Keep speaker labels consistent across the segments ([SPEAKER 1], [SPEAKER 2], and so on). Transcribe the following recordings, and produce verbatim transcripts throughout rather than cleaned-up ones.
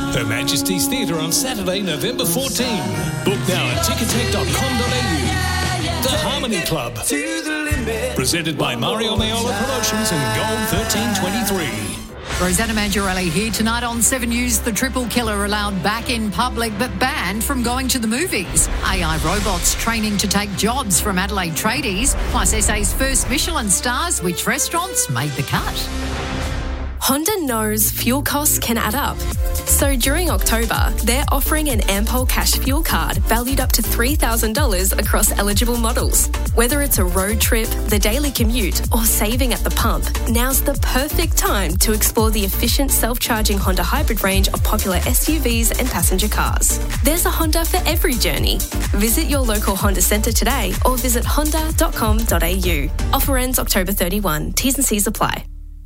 [SPEAKER 1] Her Majesty's Theatre on Saturday, November fourteenth. Book now at ticketek dot com dot a u. The Harmony Club. Presented by Mario Maiola Promotions and Gold thirteen twenty-three.
[SPEAKER 2] Rosanna Mangiarelli here tonight on Seven News. The triple killer allowed back in public but banned from going to the movies. A I robots training to take jobs from Adelaide tradies. Plus S A's first Michelin stars. Which restaurants made the cut?
[SPEAKER 3] Honda knows fuel costs can add up. So during October, they're offering an Ampol Cash fuel card valued up to three thousand dollars across eligible models. Whether it's a road trip, the daily commute, or saving at the pump, now's the perfect time to explore the efficient self-charging Honda hybrid range of popular S U Vs and passenger cars. There's a Honda for every journey. Visit your local Honda centre today or visit honda dot com dot a u. Offer ends October thirty-first. T's and C's apply.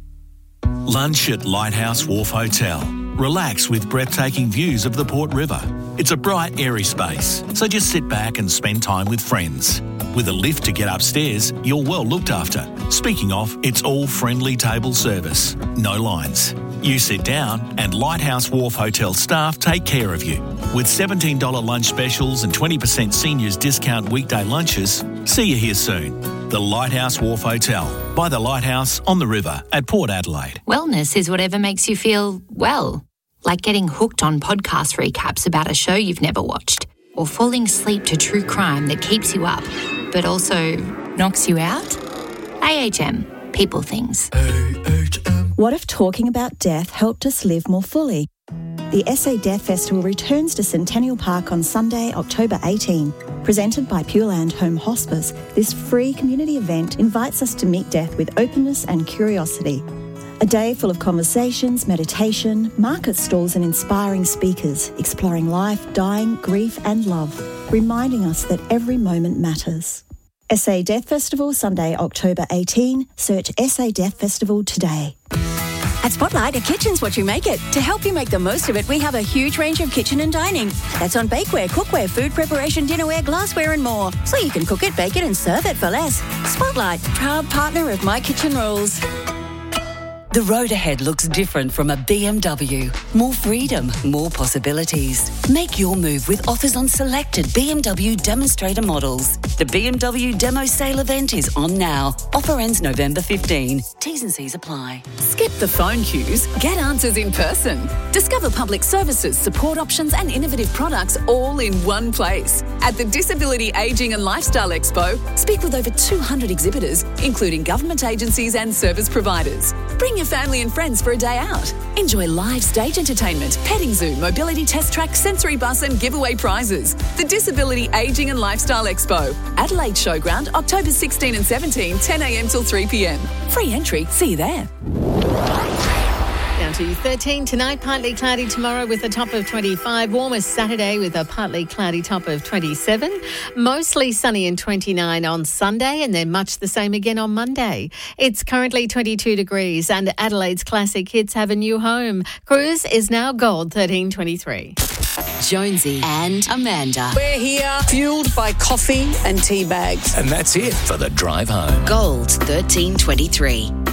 [SPEAKER 4] Lunch at Lighthouse Wharf Hotel. Relax with breathtaking views of the Port River. It's a bright, airy space, so just sit back and spend time with friends. With a lift to get upstairs, you're well looked after. Speaking of, it's all friendly table service. No lines. You sit down and Lighthouse Wharf Hotel staff take care of you. With seventeen dollars lunch specials and twenty percent seniors discount weekday lunches, see you here soon. The Lighthouse Wharf Hotel, by the Lighthouse on the river at Port Adelaide.
[SPEAKER 5] Wellness is whatever makes you feel well, like getting hooked on podcast recaps about a show you've never watched, or falling asleep to true crime that keeps you up, but also knocks you out. A H M, people things.
[SPEAKER 6] A H M. What if talking about death helped us live more fully? The S A Death Festival returns to Centennial Park on Sunday, October eighteenth. Presented by Pure Land Home Hospice, this free community event invites us to meet death with openness and curiosity. A day full of conversations, meditation, market stalls and inspiring speakers, exploring life, dying, grief and love, reminding us that every moment matters. S A Death Festival, Sunday, October eighteenth. Search S A Death Festival today.
[SPEAKER 7] At Spotlight, a kitchen's what you make it. To help you make the most of it, we have a huge range of kitchen and dining. That's on bakeware, cookware, food preparation, dinnerware, glassware and more. So you can cook it, bake it and serve it for less. Spotlight, proud partner of My Kitchen Rules.
[SPEAKER 8] The road ahead looks different from a B M W. More freedom, more possibilities. Make your move with offers on selected B M W demonstrator models. The B M W Demo Sale event is on now. Offer ends November fifteenth. T's and C's apply.
[SPEAKER 2] Skip the phone queues. Get answers in person. Discover public services, support options and innovative products all in one place. At the Disability Ageing and Lifestyle Expo, speak with over two hundred exhibitors, including government agencies and service providers. Bring your family and friends for a day out. Enjoy live stage entertainment, petting zoo, mobility test track, sensory bus and giveaway prizes. The Disability Ageing and Lifestyle Expo. Adelaide Showground, October sixteenth and seventeenth, ten a m till three p m. Free entry. See you there. Down to thirteen tonight, partly cloudy tomorrow with a top of twenty-five. Warmest Saturday with a partly cloudy top of twenty-seven. Mostly sunny and twenty-nine on Sunday and then much the same again on Monday. It's currently twenty-two degrees and Adelaide's classic hits have a new home. Cruise is now Gold thirteen twenty-three.
[SPEAKER 8] Jonesy and Amanda.
[SPEAKER 9] We're here, fueled by coffee and tea bags.
[SPEAKER 1] And that's it for the drive home.
[SPEAKER 8] Gold thirteen twenty-three.